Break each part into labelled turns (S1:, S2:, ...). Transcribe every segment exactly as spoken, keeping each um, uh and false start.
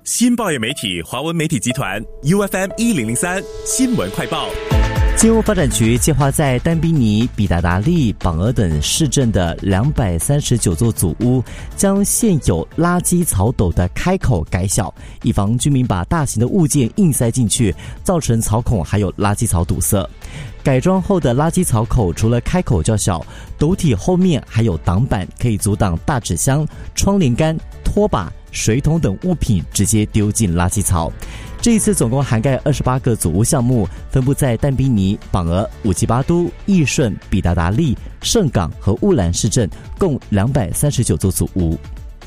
S1: 新报业媒体华文媒体集团 U F M 一零零三新闻快报。
S2: 金融发展局计划在丹宾尼、比达达利、榜额等市镇的两百三十九座祖屋，将现有垃圾槽斗的开口改小，以防居民把大型的物件硬塞进去，造成槽孔还有垃圾槽堵塞。改装后的垃圾槽口除了开口较小，斗体后面还有挡板，可以阻挡大纸箱、窗帘杆、拖把、水桶等物品直接丢进垃圾槽。这一次总共涵盖二十八个祖屋项目，分布在但宾尼、榜额、五吉巴都、义顺、比达达利、圣港和乌兰市镇，共两百三十九座祖屋。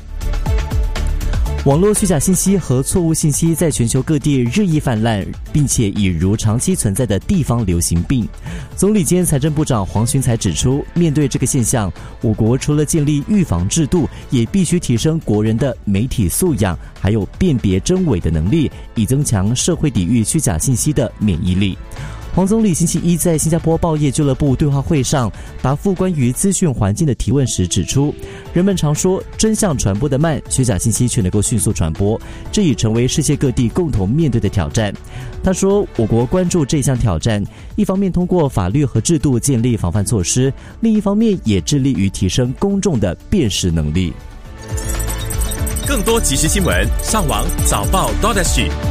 S2: 网络虚假信息和错误信息在全球各地日益泛滥，并且已如长期存在的地方流行病。总理兼财政部长黄循财指出，面对这个现象，我国除了建立预防制度，也必须提升国人的媒体素养，还有辨别真伪的能力，以增强社会抵御虚假信息的免疫力。黄总理星期一在新加坡报业俱乐部对话会上答复关于资讯环境的提问时指出，人们常说真相传播得慢，虚假信息却能够迅速传播，这已成为世界各地共同面对的挑战。他说，我国关注这项挑战，一方面通过法律和制度建立防范措施，另一方面也致力于提升公众的辨识能力。
S1: 更多即时新闻，上网早报 .dot s g。